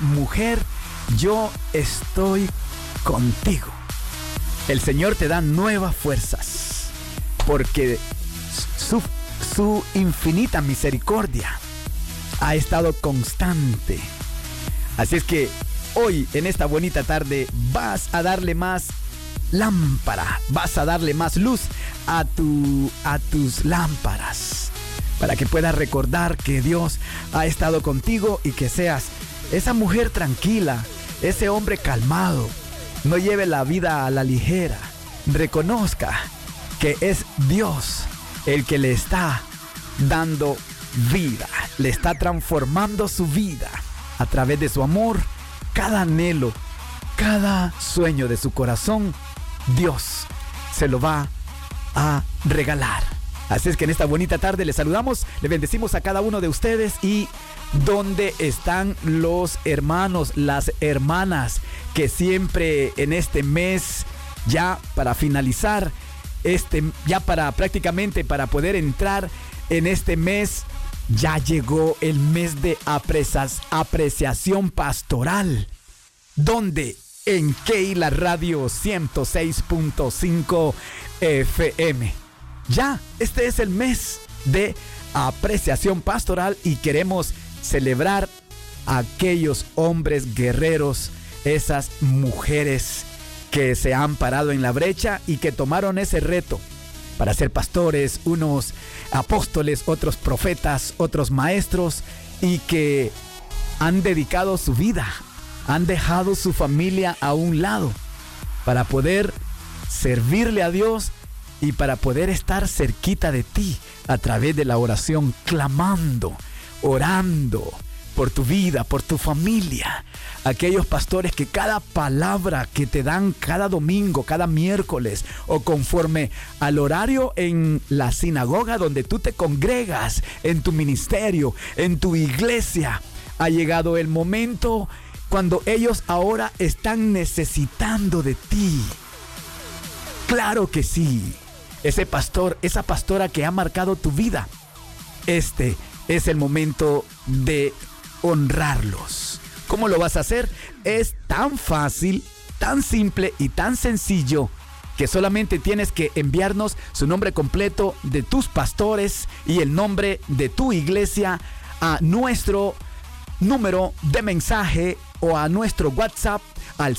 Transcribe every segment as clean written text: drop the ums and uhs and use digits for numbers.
mujer, yo estoy contigo. El Señor te da nuevas fuerzas, porque su infinita misericordia ha estado constante. Así es que hoy, en esta bonita tarde, vas a darle más lámpara, vas a darle más luz a tus lámparas, para que puedas recordar que Dios ha estado contigo y que seas esa mujer tranquila, ese hombre calmado. No lleve la vida a la ligera. Reconozca que es Dios el que le está dando vida, le está transformando su vida a través de su amor. Cada anhelo, cada sueño de su corazón, Dios se lo va a regalar. Así es que en esta bonita tarde les saludamos, le bendecimos a cada uno de ustedes. Y ¿dónde están los hermanos, las hermanas que siempre en este mes, ya para finalizar, ya prácticamente para poder entrar en este mes, ya llegó el mes de apreciación pastoral? ¿Dónde? En Keila Radio 106.5 FM. Ya, este es el mes de apreciación pastoral y queremos celebrar a aquellos hombres guerreros, esas mujeres que se han parado en la brecha y que tomaron ese reto para ser pastores, unos apóstoles, otros profetas, otros maestros, y que han dedicado su vida, han dejado su familia a un lado para poder servirle a Dios y para poder estar cerquita de ti a través de la oración, clamando, orando por tu vida, por tu familia. Aquellos pastores que cada palabra que te dan cada domingo, cada miércoles, o conforme al horario en la sinagoga donde tú te congregas, en tu ministerio, en tu iglesia, ha llegado el momento cuando ellos ahora están necesitando de ti. Claro que sí. Ese pastor, esa pastora que ha marcado tu vida, este es el momento de honrarlos. ¿Cómo lo vas a hacer? Es tan fácil, tan simple y tan sencillo que solamente tienes que enviarnos su nombre completo de tus pastores y el nombre de tu iglesia a nuestro número de mensaje o a nuestro WhatsApp al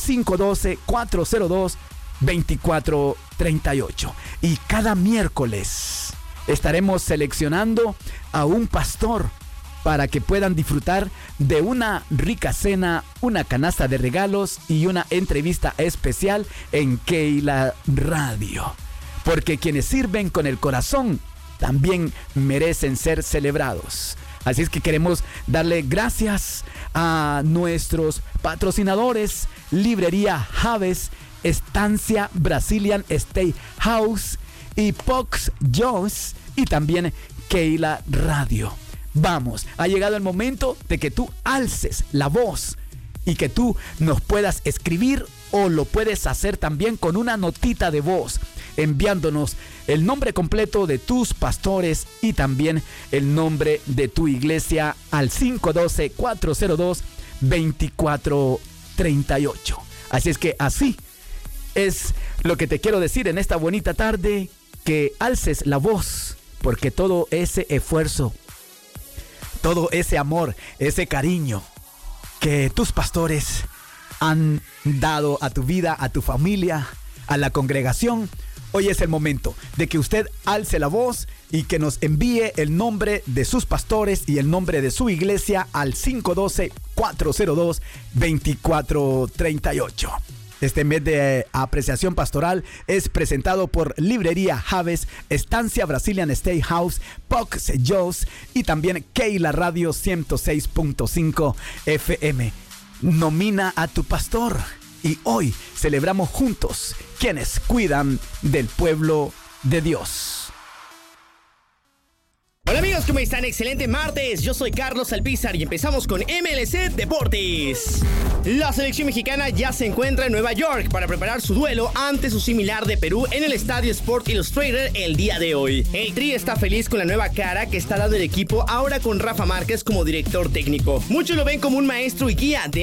512-402-2438. Y cada miércoles estaremos seleccionando a un pastor para que puedan disfrutar de una rica cena, una canasta de regalos y una entrevista especial en Keila Radio. Porque quienes sirven con el corazón también merecen ser celebrados. Así es que queremos darle gracias a nuestros patrocinadores: Librería Javes, Estancia Brazilian Steakhouse y Pox Jones, y también Keila Radio. Vamos, ha llegado el momento de que tú alces la voz y que tú nos puedas escribir, o lo puedes hacer también con una notita de voz, enviándonos el nombre completo de tus pastores y también el nombre de tu iglesia al 512-402-2438. Así es que así es lo que te quiero decir en esta bonita tarde, que alces la voz, porque todo ese esfuerzo, todo ese amor, ese cariño que tus pastores han dado a tu vida, a tu familia, a la congregación, hoy es el momento de que usted alce la voz y que nos envíe el nombre de sus pastores y el nombre de su iglesia al 512-402-2438. Este mes de apreciación pastoral es presentado por Librería Javes, Estancia Brazilian Steakhouse, Pox Jones y también Keila Radio 106.5 FM. Nomina a tu pastor y hoy celebramos juntos quienes cuidan del pueblo de Dios. Hola amigos, ¿cómo están? Excelente martes, yo soy Carlos Alpizar y empezamos con MLC Deportes. La selección mexicana ya se encuentra en Nueva York para preparar su duelo ante su similar de Perú en el Estadio Sport Illustrated el día de hoy. El Tri está feliz con la nueva cara que está dando el equipo ahora con Rafa Márquez como director técnico. Muchos lo ven como un maestro y guía de